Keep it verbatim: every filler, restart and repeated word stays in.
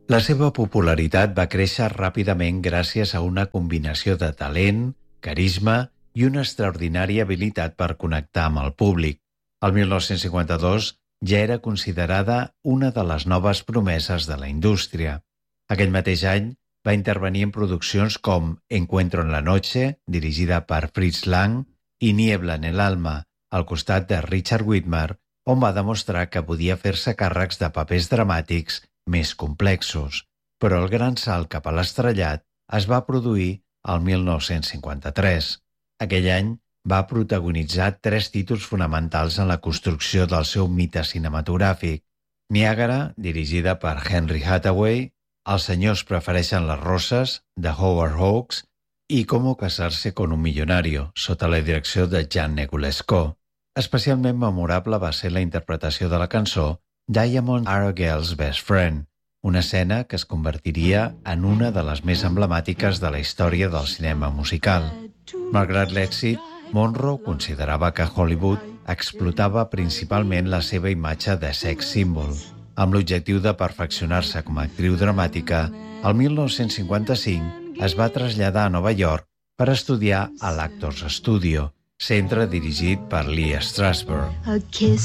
La seva popularitat va créixer ràpidament gràcies a una combinació de talent, carisma i una extraordinària habilitat per connectar amb el públic. El mil nou-cents cinquanta-dos ja era considerada una de les noves promeses de la indústria. Aquell mateix any va intervenir en produccions com Encuentro en la noche, dirigida per Fritz Lang, i Niebla en el alma, al costat de Richard Widmark, on va demostrar que podia fer-se càrrecs de papers dramàtics més complexos. Però el gran salt cap a l'estrellat es va produir al mil nou-cents cinquanta-tres. Aquell any va protagonitzar tres títols fonamentals en la construcció del seu mite cinematogràfic. Niàgara, dirigida per Henry Hathaway, Els senyors prefereixen les roses, de Howard Hawks, i Cómo casarse con un millonario, sota la direcció de Jean Negulesco. Especialment memorable va ser la interpretació de la cançó Diamond Are a Girl's Best Friend, una escena que es convertiria en una de les més emblemàtiques de la història del cinema musical. Malgrat l'èxit, Monroe considerava que Hollywood explotava principalment la seva imatge de sex symbol. Amb l'objectiu de perfeccionar-se com a actriu dramàtica, el mil nou-cents cinquanta-cinc es va traslladar a Nova York per estudiar a l'Actors Studio, centre dirigit per Lee Strasberg.